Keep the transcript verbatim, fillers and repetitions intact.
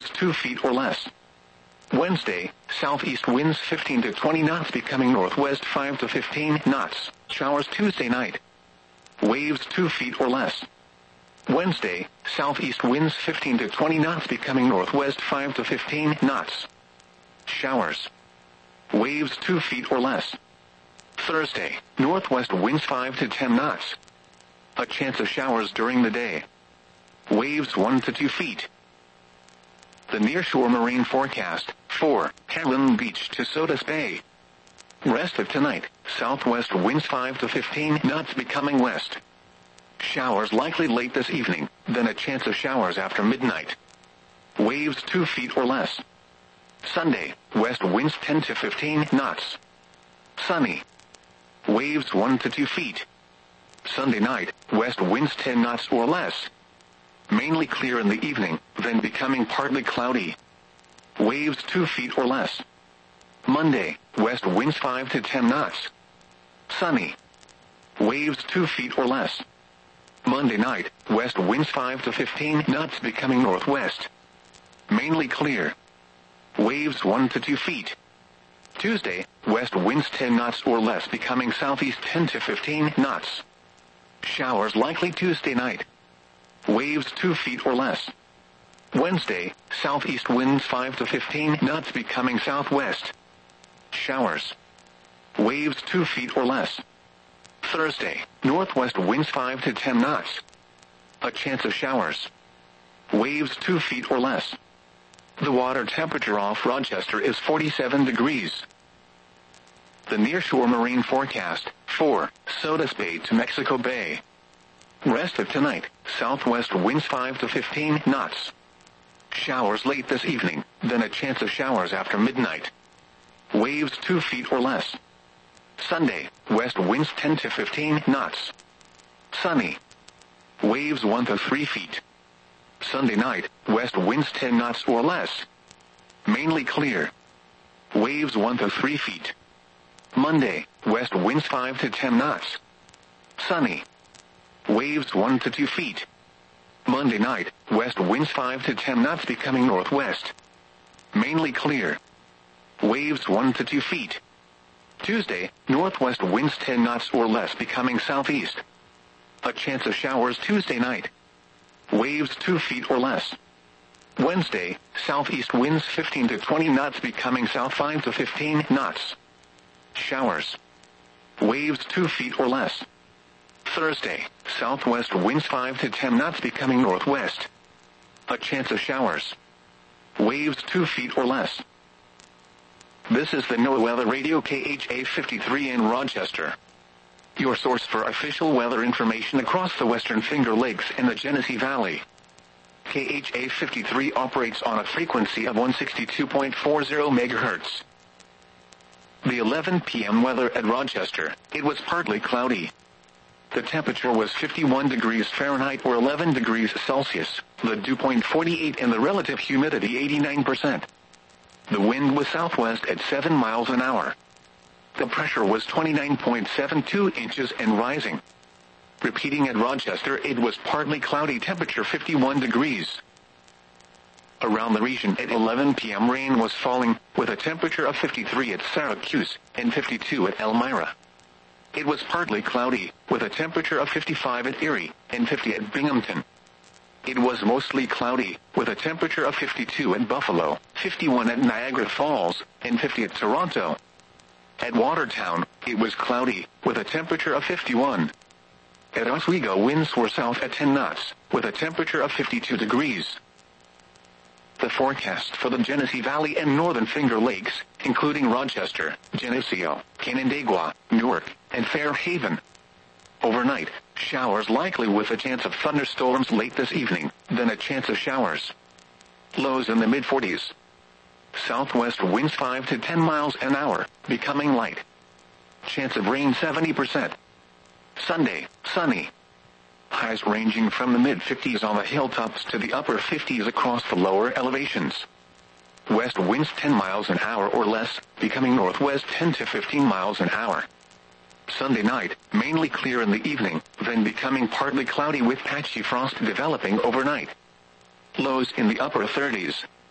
two feet or less. Wednesday, southeast winds fifteen to twenty knots becoming northwest five to fifteen knots. Showers Tuesday night. Waves two feet or less. Wednesday, southeast winds fifteen to twenty knots becoming northwest five to fifteen knots. Showers. Waves two feet or less. Thursday, northwest winds five to ten knots. A chance of showers during the day. Waves one to two feet. The nearshore marine forecast, for Helen Beach to Sodus Bay. Rest of tonight, southwest winds five to fifteen knots becoming west. Showers likely late this evening, then a chance of showers after midnight. Waves two feet or less. Sunday, west winds ten to fifteen knots. Sunny. Waves one to two feet. Sunday night, west winds ten knots or less. Mainly clear in the evening, then becoming partly cloudy. Waves two feet or less. Monday, west winds five to ten knots. Sunny. Waves two feet or less. Monday night, west winds five to fifteen knots becoming northwest. Mainly clear. Waves one to two feet. Tuesday, west winds ten knots or less becoming southeast ten to fifteen knots. Showers likely Tuesday night. Waves two feet or less. Wednesday, southeast winds five to fifteen knots becoming southwest. Showers. Waves two feet or less. Thursday, northwest winds five to ten knots. A chance of showers. Waves two feet or less. The water temperature off Rochester is forty-seven degrees. The nearshore marine forecast, for Sodus Bay to Mexico Bay. Rest of tonight, southwest winds five to fifteen knots. Showers late this evening, then a chance of showers after midnight. Waves two feet or less. Sunday, west winds ten to fifteen knots. Sunny. Waves one to three feet. Sunday night, west winds ten knots or less. Mainly clear. Waves one to three feet. Monday, west winds five to ten knots. Sunny. Waves one to two feet. Monday night, west winds five to ten knots becoming northwest. Mainly clear. Waves one to two feet. Tuesday, northwest winds ten knots or less becoming southeast. A chance of showers Tuesday night. Waves two feet or less. Wednesday, southeast winds fifteen to twenty knots becoming south five to fifteen knots. Showers. Waves two feet or less. Thursday, southwest winds five to ten knots becoming northwest. A chance of showers. Waves two feet or less. This is the NOAA Weather Radio K H A fifty-three in Rochester. Your source for official weather information across the Western Finger Lakes and the Genesee Valley. K H A fifty-three operates on a frequency of one sixty-two point four zero megahertz. The eleven p m weather at Rochester, it was partly cloudy. The temperature was fifty-one degrees Fahrenheit or eleven degrees Celsius, the dew point forty-eight and the relative humidity eighty-nine percent. The wind was southwest at seven miles an hour. The pressure was twenty-nine point seven two inches and rising. Repeating at Rochester, it was partly cloudy, temperature fifty-one degrees. Around the region at eleven p m rain was falling, with a temperature of fifty-three at Syracuse and fifty-two at Elmira. It was partly cloudy, with a temperature of fifty-five at Erie and fifty at Binghamton. It was mostly cloudy, with a temperature of fifty-two at Buffalo, fifty-one at Niagara Falls, and fifty at Toronto. At Watertown, it was cloudy, with a temperature of fifty-one. At Oswego, winds were south at ten knots, with a temperature of fifty-two degrees. The forecast for the Genesee Valley and Northern Finger Lakes, including Rochester, Geneseo, Canandaigua, Newark, and Fairhaven. Overnight, showers likely with a chance of thunderstorms late this evening, then a chance of showers. Lows in the mid forties. Southwest winds five to ten miles an hour, becoming light. Chance of rain seventy percent. Sunday, sunny. Highs ranging from the mid fifties on the hilltops to the upper fifties across the lower elevations. West winds ten miles an hour or less, becoming northwest ten to fifteen miles an hour. Sunday night, mainly clear in the evening, then becoming partly cloudy with patchy frost developing overnight. Lows in the upper thirties.